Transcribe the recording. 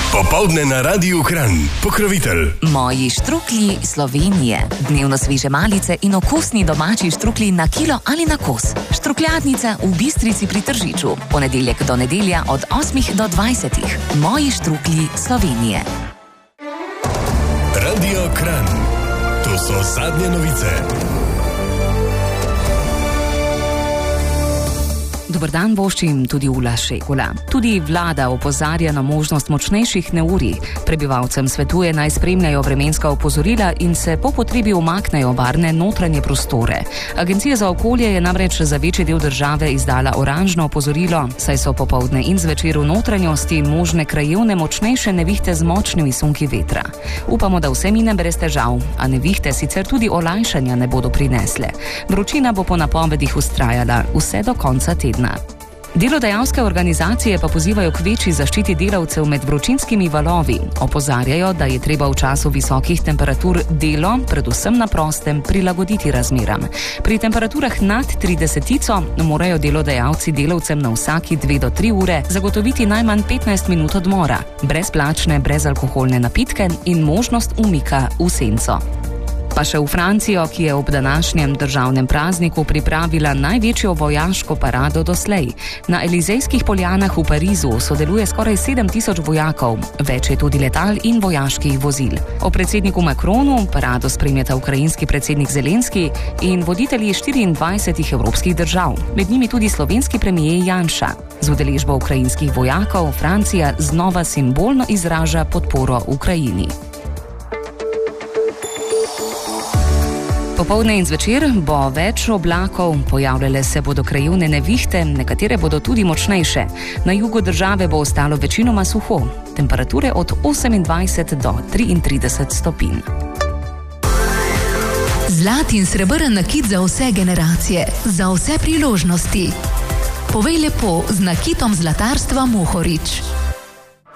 Popoldne na Radiu Kranj. Pokrovitelj. Moji štruklji Slovenije. Dnevno sveže malice in okusni domači štruklji na kilo ali na kos. Štrukljadnica v Bistrici pri Tržiču. Ponedeljek do nedelja od 8 do 20. Moji štruklji Slovenije. Radio Kranj. To so zadnje novice. Dobar dan voščim tudi Ula Šegula. Tudi vlada opozarja na možnost močnejših neurij. Prebivalcem svetuje naj spremljajo vremenska opozorila in se po potrebi umaknejo varne notranje prostore. Agencija za okolje je namreč za večji del države izdala oranžno opozorilo, saj so popoldne in zvečer v notranjosti možne krajevne močnejše nevihte z močnimi sunki vetra. Upamo, da vse mine brez težav, a nevihte sicer tudi olajšanja ne bodo prinesle. Vročina bo po napovedih vztrajala vse do konca tedna. Delodajalske organizacije pa pozivajo k večji zaščiti delavcev med vročinskimi valovi. Opozarjajo, da je treba v času visokih temperatur delo, predvsem na prostem, prilagoditi razmeram. Pri temperaturah nad 30 morajo delodajalci delavcem na vsaki 2 do 3 ure zagotoviti najmanj 15 minut odmora, brezplačne, brezalkoholne napitke in možnost umika v senco. Pa še v Francijo, ki je ob današnjem državnem prazniku pripravila največjo vojaško parado doslej. Na Elizejskih poljanah v Parizu sodeluje skoraj 7000 vojakov, več je tudi letal in vojaških vozil. O predsedniku Macronu parado spremljata ukrajinski predsednik Zelenski in voditelji 24 evropskih držav, med njimi tudi slovenski premijer Janša. Z udeležbo ukrajinskih vojakov Francija znova simbolno izraža podporo Ukrajini. Popoldne in zvečer bo več oblakov, pojavljale se bodo krajevne nevihte, nekatere bodo tudi močnejše. Na jugu države bo ostalo večinoma suho, temperature od 28 do 33 stopinj. Zlat in srebrn nakit za vse generacije, za vse priložnosti. Povej lepo z nakitom zlatarstva Mohorič.